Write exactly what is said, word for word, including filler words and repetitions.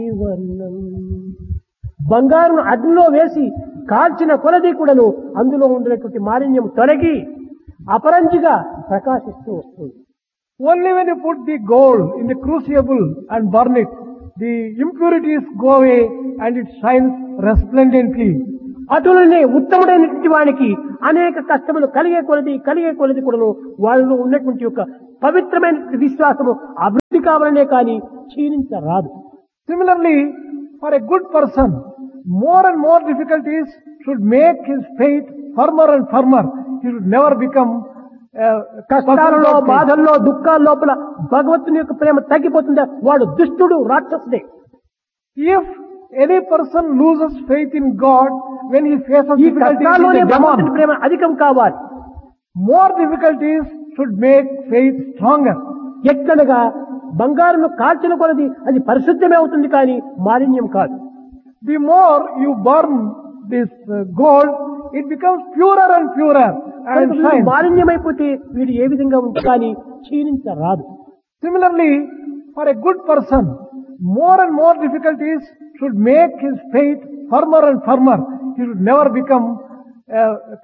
వర్ణం బంగారును అగ్నిలో వేసి కాల్చిన కొలది కూడాను అందులో ఉండేటువంటి మాలిన్యం తొలగి అపరంజిగా ప్రకాశిస్తూ వస్తుంది. Only when you put the gold in the crucible and burn it, the impurities go away and it shines resplendently. అటులనే ఉత్తముడైనటువంటి వానికి అనేక కష్టములు కలిగే కొలది కలిగే కొలది కూడాను వాళ్ళలో ఉన్నటువంటి యొక్క పవిత్రమైన విశ్వాసము అభివృద్ధి కావాలనే కానీ క్షీణించరాదు. Similarly, for a good person, more and more difficulties should make his faith firmer and firmer. He should never become uh, కష్టాలలో బాధల్లో దుఃఖాల లోపల భగవంతుని యొక్క ప్రేమ తగ్గిపోతుందా వాడు దుష్టుడు రాక్షసుడే. If any person loses faith in God when he faces ఈ difficulties, కష్టాల్లోనే he is a భగవంతుని demon. ప్రేమ అధికం కావాలి. More difficulties should make faith stronger. ఎట్లనగా బంగారును కాల్చిన కొలది అది పరిశుద్ధమే అవుతుంది కానీ మాలిన్యం కాదు. The more you burn this uh, gold, it becomes purer and purer and shines. మాలిన్యమైపోతే వీడు ఏ విధంగా ఉంటుంది కానీ క్షీణించరాదు. Similarly, for a good person, more and more difficulties should make his faith firmer and firmer. He should never become uh,